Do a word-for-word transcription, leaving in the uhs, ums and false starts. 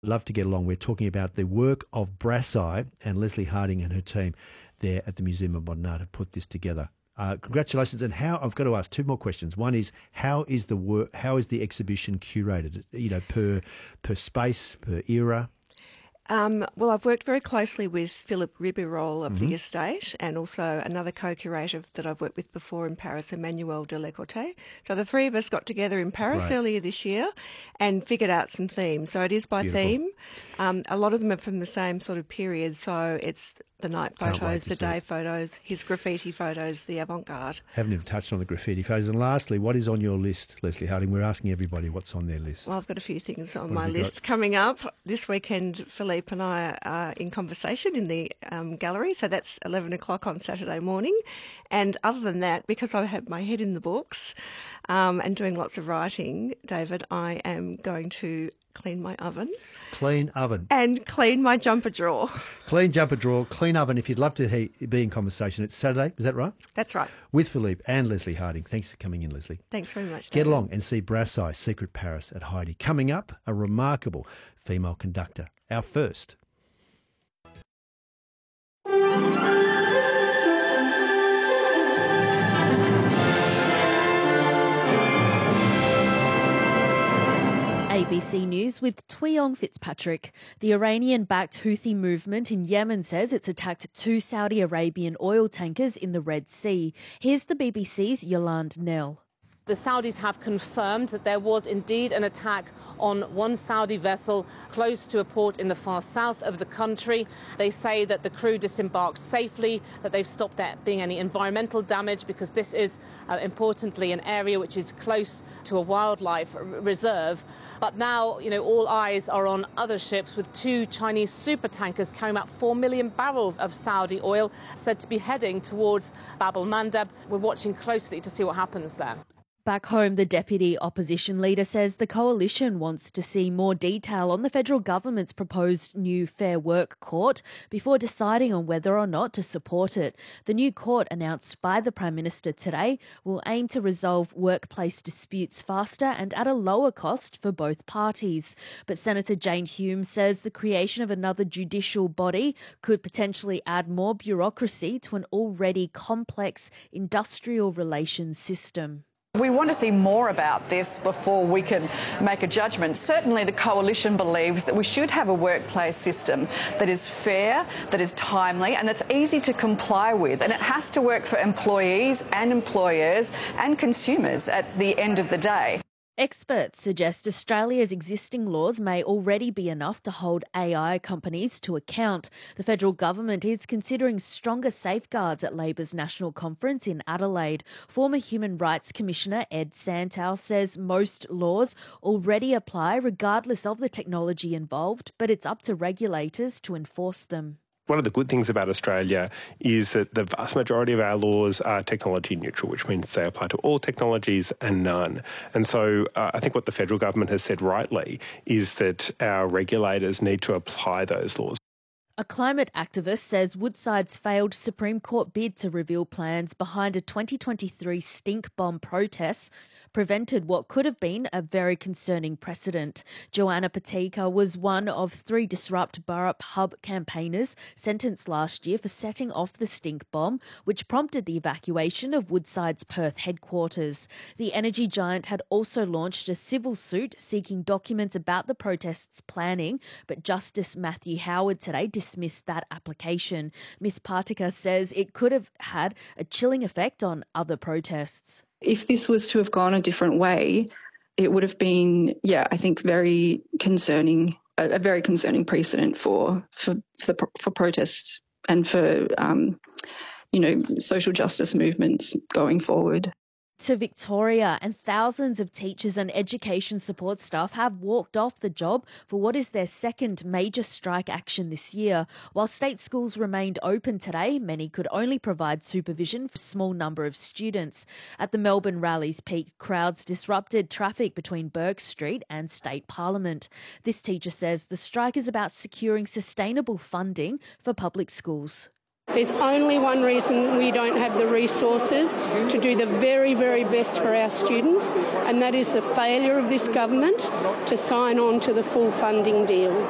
Love to get along. We're talking about the work of Brassai, and Leslie Harding and her team there at the Museum of Modern Art have put this together. Uh, congratulations. And how, I've got to ask two more questions. One is, how is the work, how is the exhibition curated, you know, per per space, per era? Um, well, I've worked very closely with Philip Ribeyrolles of Mm-hmm. the estate, and also another co-curator that I've worked with before in Paris, Emmanuel Delecourte. So the three of us got together in Paris Right. earlier this year and figured out some themes. So it is by Beautiful. theme. Um, a lot of them are from the same sort of period. So it's the night Can't wait photos, to the see day it. photos, his graffiti photos, the avant-garde. Haven't even touched on the graffiti photos. And lastly, what is on your list, Leslie Harding? We're asking everybody what's on their list. Well, I've got a few things on What my have you list coming up. This weekend, Philippe and I are in conversation in the um, gallery, so that's eleven o'clock on Saturday morning. And other than that, because I have my head in the books um, and doing lots of writing, David, I am going to clean my oven Clean oven. and clean my jumper drawer. Clean jumper drawer, clean oven. If you'd love to he- be in conversation, it's Saturday, is that right? That's right. With Philippe and Leslie Harding. Thanks for coming in, Leslie. Thanks very much, Get David. along and see Brassai, Secret Paris at Heidi. Coming up, a remarkable female conductor. Our first. A B C News with Tweeyong Fitzpatrick. The Iranian-backed Houthi movement in Yemen says it's attacked two Saudi Arabian oil tankers in the Red Sea. Here's the B B C's Yolande Nell. The Saudis have confirmed that there was indeed an attack on one Saudi vessel close to a port in the far south of the country. They say that the crew disembarked safely, that they've stopped there being any environmental damage, because this is, uh, importantly, an area which is close to a wildlife r- reserve. But now, you know, all eyes are on other ships, with two Chinese super tankers carrying about four million barrels of Saudi oil, said to be heading towards Bab el-Mandeb. We're watching closely to see what happens there. Back home, the deputy opposition leader says the coalition wants to see more detail on the federal government's proposed new Fair Work court before deciding on whether or not to support it. The new court, announced by the Prime Minister today, will aim to resolve workplace disputes faster and at a lower cost for both parties. But Senator Jane Hume says the creation of another judicial body could potentially add more bureaucracy to an already complex industrial relations system. We want to see more about this before we can make a judgment. Certainly the coalition believes that we should have a workplace system that is fair, that is timely and that's easy to comply with. And it has to work for employees and employers and consumers at the end of the day. Experts suggest Australia's existing laws may already be enough to hold A I companies to account. The federal government is considering stronger safeguards at Labor's National Conference in Adelaide. Former Human Rights Commissioner Ed Santow says most laws already apply regardless of the technology involved, but it's up to regulators to enforce them. One of the good things about Australia is that the vast majority of our laws are technology neutral, which means they apply to all technologies and none. And so uh, I think what the federal government has said rightly is that our regulators need to apply those laws. A climate activist says Woodside's failed Supreme Court bid to reveal plans behind a twenty twenty-three stink bomb protest prevented what could have been a very concerning precedent. Joanna Patika was one of three Disrupt Burrup Hub campaigners sentenced last year for setting off the stink bomb, which prompted the evacuation of Woodside's Perth headquarters. The energy giant had also launched a civil suit seeking documents about the protest's planning, but Justice Matthew Howard today dismissed that application. Miss Patika says it could have had a chilling effect on other protests. If this was to have gone a different way, it would have been, yeah, I think very concerning, a, a very concerning precedent for for for, the, for protests and for, um, you know, social justice movements going forward. To Victoria, and thousands of teachers and education support staff have walked off the job for what is their second major strike action this year. While state schools remained open today, many could only provide supervision for a small number of students. At the Melbourne rally's peak, crowds disrupted traffic between Bourke Street and State Parliament. This teacher says the strike is about securing sustainable funding for public schools. There's only one reason we don't have the resources to do the very, very best for our students, and that is the failure of this government to sign on to the full funding deal.